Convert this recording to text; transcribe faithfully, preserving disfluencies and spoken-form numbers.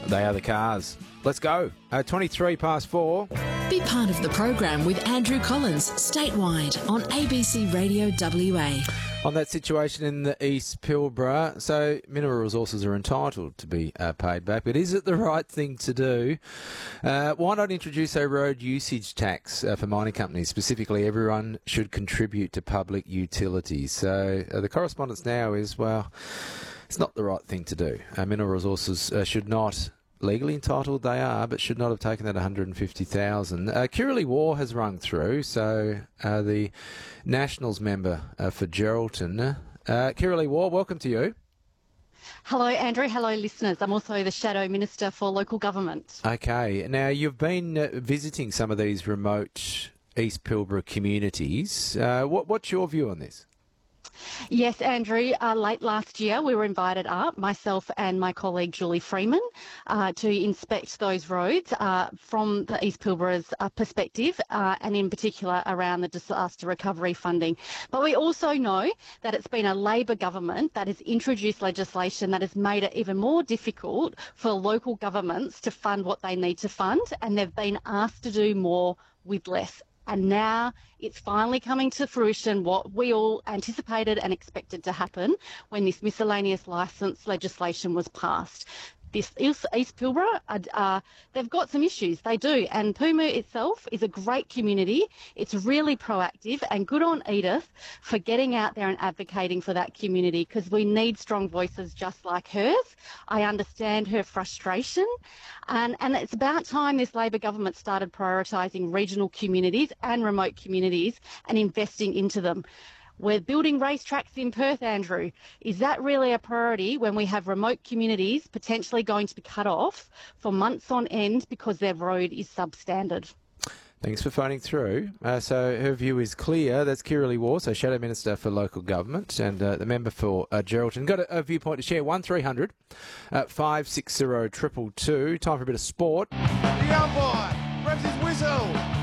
They are the cars. Let's go. Uh, twenty-three past four. Be part of the program with Andrew Collins, statewide on A B C Radio W A. On that situation in the East Pilbara, so Mineral Resources are entitled to be uh, paid back, but is it the right thing to do? Uh, why not introduce a road usage tax uh, for mining companies? Specifically, everyone should contribute to public utilities. So uh, the correspondence now is, well, it's not the right thing to do. Uh, Mineral Resources uh, should not... Legally entitled they are, but should not have taken that one hundred fifty thousand dollars. Uh, Kirralie War has rung through, so uh, the Nationals member uh, for Geraldton. Uh, Kirralie War, welcome to you. Hello, Andrew. Hello, listeners. I'm also the Shadow Minister for Local Government. Okay. Now, you've been uh, visiting some of these remote East Pilbara communities. Uh, what, what's your view on this? Yes, Andrew. Uh, late last year, we were invited up, myself and my colleague Julie Freeman, uh, to inspect those roads uh, from the East Pilbara's uh, perspective, uh, and in particular around the disaster recovery funding. But we also know that it's been a Labor government that has introduced legislation that has made it even more difficult for local governments to fund what they need to fund, and they've been asked to do more with less. And now it's finally coming to fruition what we all anticipated and expected to happen when this miscellaneous licence legislation was passed. This East, East Pilbara, uh, they've got some issues, they do, and Poomoo itself is a great community. It's really proactive, and good on Edith for getting out there and advocating for that community, because we need strong voices just like hers. I understand her frustration, and, and it's about time this Labor government started prioritising regional communities and remote communities and investing into them. We're building racetracks in Perth, Andrew. Is that really a priority when we have remote communities potentially going to be cut off for months on end because their road is substandard? Thanks for phoning through. Uh, so her view is clear. That's Kirralie War, so Shadow Minister for Local Government and uh, the member for uh, Geraldton. Got a, a viewpoint to share. one three hundred five six zero two two two. Time for a bit of sport. The umpire grabs his whistle.